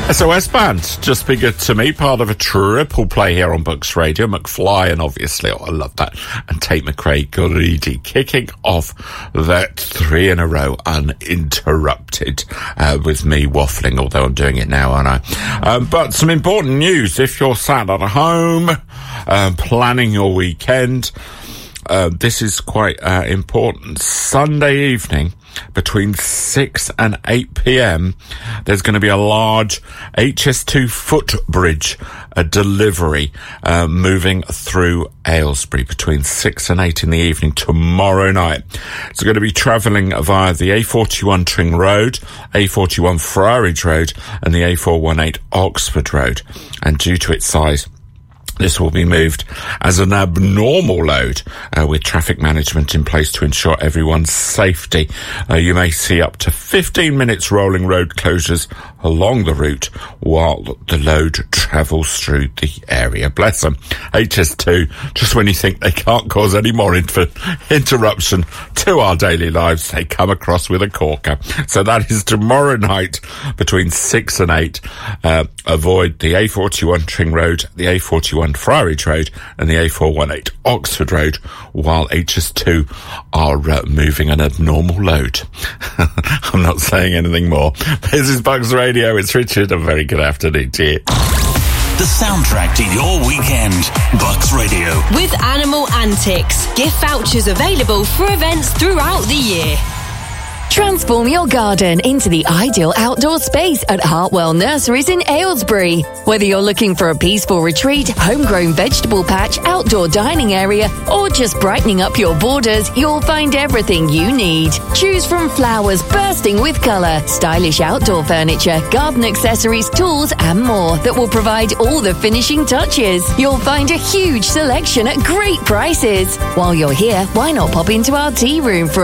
SOS Band, Just Be Good to Me, part of a triple play here on Bucks Radio. McFly and obviously, I love that, and Tate McRae, Greedy, kicking off that 3 in a row uninterrupted, with me waffling, although I'm doing it now, aren't I? But some important news. If you're sat at home, planning your weekend, this is quite important. Sunday evening, between 6 and 8 p.m, there's going to be a large HS2 footbridge delivery moving through Aylesbury between 6 and 8 in the evening tomorrow night. It's going to be travelling via the A41 Tring Road, A41 Friarage Road and the A418 Oxford Road. And due to its size, this will be moved as an abnormal load, with traffic management in place to ensure everyone's safety. You may see up to 15 minutes rolling road closures along the route while the load travels through the area. Bless them. HS2, just when you think they can't cause any more interruption to our daily lives, they come across with a corker. So that is tomorrow night between 6 and 8. Avoid the A41 Tring Road, the A41 Friarage Road and the A418 Oxford Road while HS2 are moving an abnormal load. I'm not saying anything more. This is Bucks Radio. It's Richard. A very good afternoon to you. The soundtrack to your weekend. Bucks Radio. With Animal Antics. Gift vouchers available for events throughout the year. Transform your garden into the ideal outdoor space at Hartwell Nurseries in Aylesbury. Whether you're looking for a peaceful retreat, homegrown vegetable patch, outdoor dining area, or just brightening up your borders, you'll find everything you need. Choose from flowers bursting with colour, stylish outdoor furniture, garden accessories, tools, and more that will provide all the finishing touches. You'll find a huge selection at great prices. While you're here, why not pop into our tea room for